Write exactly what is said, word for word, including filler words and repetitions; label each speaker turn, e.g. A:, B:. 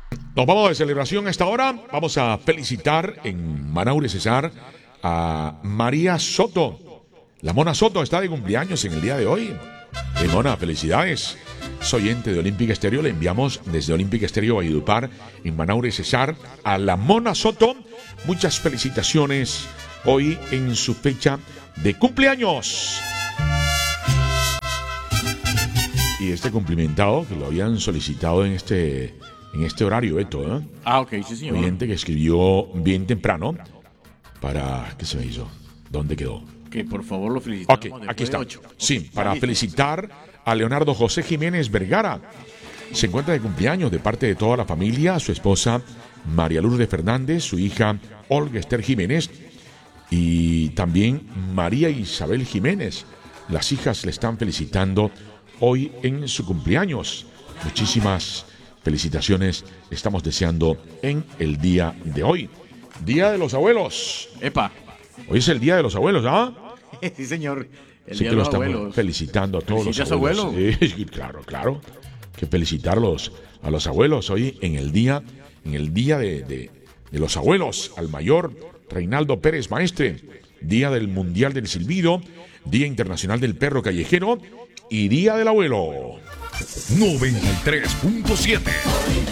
A: Nos vamos de celebración a esta hora. Vamos a felicitar en Manaure, Cesar, a María Soto. La Mona Soto está de cumpleaños en el día de hoy. Eh, Mona, felicidades. Soy oyente de Olímpica Estéreo. Le enviamos desde Olímpica Estéreo Valledupar en Manaure, Cesar, a la Mona Soto. Muchas felicitaciones hoy en su fecha de cumpleaños. Y este cumplimentado que lo habían solicitado en este, en este horario, Beto, ¿eh?
B: Ah, ok, sí, señor.
A: Oyente que escribió bien temprano para... ¿Qué se me hizo? ¿Dónde quedó?
B: Que por favor lo felicitamos.
A: Ok, aquí está.
B: ocho.
A: Sí,
B: Okay,
A: para
B: listo.
A: felicitar a Leonardo José Jiménez Vergara. Se encuentra de cumpleaños de parte de toda la familia, su esposa María Lourdes Fernández, su hija Olga Esther Jiménez y también María Isabel Jiménez. Las hijas le están felicitando hoy en su cumpleaños. Muchísimas felicitaciones estamos deseando en el día de hoy. Día de los abuelos.
B: Epa.
A: Hoy es el día de los abuelos, ¿ah?
B: Sí, señor. El
A: Sí
B: día
A: que
B: de
A: lo
B: los
A: estamos
B: abuelos.
A: felicitando a todos los
B: ¿Felicitas,
A: abuelos.
B: abuelo?
A: Sí, claro, claro. Que felicitarlos a los abuelos hoy en el día, en el día de, de, de los abuelos, al mayor Reinaldo Pérez Maestre, día del Mundial del Silbido, Día Internacional del Perro Callejero y Día del Abuelo.
C: noventa y tres punto siete